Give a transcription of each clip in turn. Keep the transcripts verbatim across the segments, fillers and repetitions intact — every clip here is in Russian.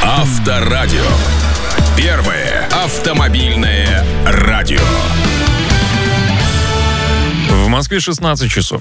Авторадио. Первое автомобильное радио. В Москве шестнадцать часов.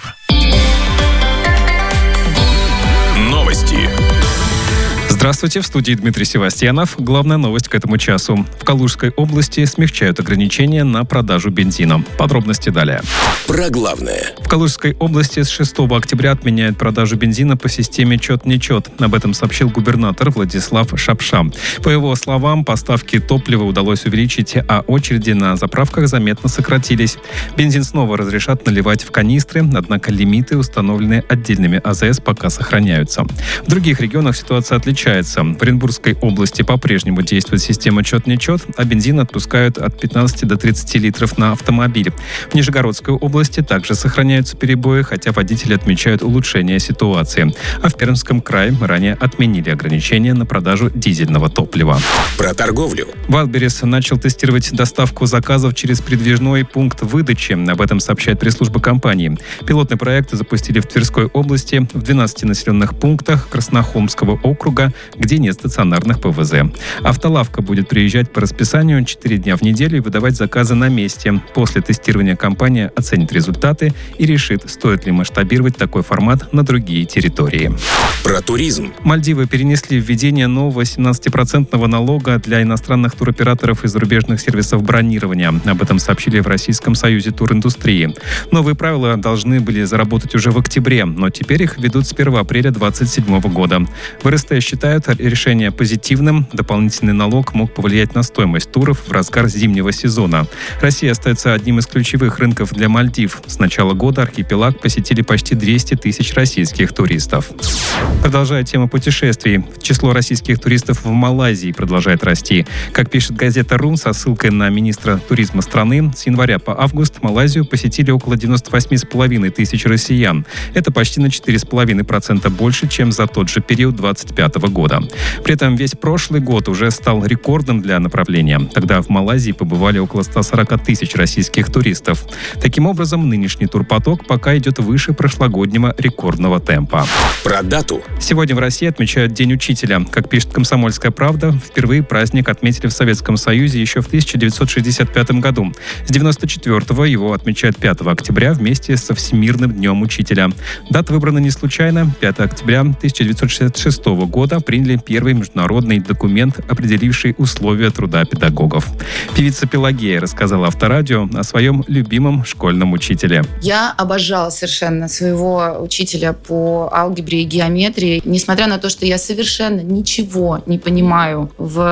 Новости. Здравствуйте, в студии Дмитрий Севастьянов. Главная новость к этому часу. В Калужской области смягчают ограничения на продажу бензина. Подробности далее. Про главное. В Калужской области с шестого октября отменяют продажу бензина по системе «Чет-не-чет». Об этом сообщил губернатор Владислав Шапша. По его словам, поставки топлива удалось увеличить, а очереди на заправках заметно сократились. Бензин снова разрешат наливать в канистры, однако лимиты, установленные отдельными АЗС, пока сохраняются. В других регионах ситуация отличается. В Оренбургской области по-прежнему действует система «Чет-не-чет», а бензин отпускают от пятнадцати до тридцати литров на автомобиль. В Нижегородской области также сохраняются перебои, хотя водители отмечают улучшение ситуации. А в Пермском крае ранее отменили ограничения на продажу дизельного топлива. Про торговлю. Вайлдберрис начал тестировать доставку заказов через передвижной пункт выдачи. Об этом сообщает пресс-служба компании. Пилотный проект запустили в Тверской области, в двенадцати населенных пунктах Краснохолмского округа, где нет стационарных ПВЗ. Автолавка будет приезжать по расписанию четыре дня в неделю и выдавать заказы на месте. После тестирования компания оценит результаты и решит, стоит ли масштабировать такой формат на другие территории. Про туризм. Мальдивы перенесли введение нового семнадцатипроцентного налога для иностранных туроператоров и зарубежных сервисов бронирования. Об этом сообщили в Российском союзе туриндустрии. Новые правила должны были заработать уже в октябре, но теперь их введут с первого апреля две тысячи двадцать седьмого года. В эр эс тэ считают решение позитивным. Дополнительный налог мог повлиять на стоимость туров в разгар зимнего сезона. Россия остается одним из ключевых рынков для Мальдив. С начала года архипелаг посетили почти двести тысяч российских туристов. Продолжая тему путешествий, число российских туристов в Малайзии продолжает расти. Как пишет газета «Рун» со ссылкой на министра туризма страны, с января по август Малайзию посетили около девяносто восемь с половиной тысяч россиян. Это почти на четыре с половиной процента больше, чем за тот же период две тысячи двадцать пятого года. При этом весь прошлый год уже стал рекордным для направления. Тогда в Малайзии побывали около ста сорока тысяч российских туристов. Таким образом, нынешний турпоток пока идет выше прошлогоднего рекордного темпа. Про дату. Сегодня в России отмечают День учителя. Как пишет «Комсомольская правда», впервые праздник отметили в Советском Союзе еще в тысяча девятьсот шестьдесят пятом году. С девяносто четвёртого его отмечают пятого октября вместе со Всемирным днем учителя. Дата выбрана не случайно. пятого октября тысяча девятьсот шестьдесят шестого года приняли первый международный документ, определивший условия труда педагогов. Певица Пелагея рассказала Авторадио о своем любимом школьном учителе. Я обожала совершенно своего учителя по алгебре и геометрии. Несмотря на то, что я совершенно ничего не понимаю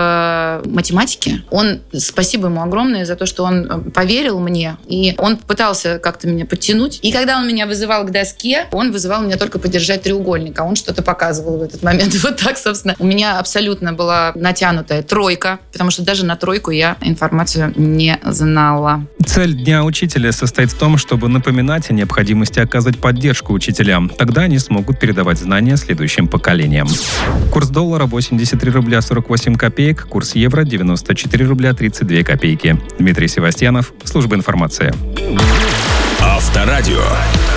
в математике, он, спасибо ему огромное за то, что он поверил мне, и он пытался как-то меня подтянуть. И когда он меня вызывал к доске, он вызывал меня только подержать треугольник, а он что-то показывал в этот момент. Вот так, собственно, у меня абсолютно была натянутая тройка, потому что даже на тройку я информацию не знала. Цель Дня учителя состоит в том, чтобы напоминать о необходимости оказывать поддержку учителям. Тогда они смогут передавать знания следующим поколениям. Курс доллара восемьдесят три рубля сорок восемь копеек, курс евро девяносто четыре рубля тридцать две копейки. Дмитрий Севастьянов, служба информации. Авторадио.